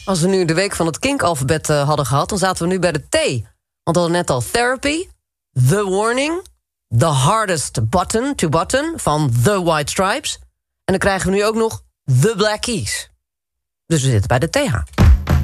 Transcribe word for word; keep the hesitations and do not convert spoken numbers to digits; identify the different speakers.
Speaker 1: Als we nu de week van het kinkalfabet uh, hadden gehad... dan zaten we nu bij de T. Want we hadden net al Therapy, The Warning... The Hardest Button to Button van The White Stripes... en dan krijgen we nu ook nog The Black Keys. Dus we zitten bij de T H.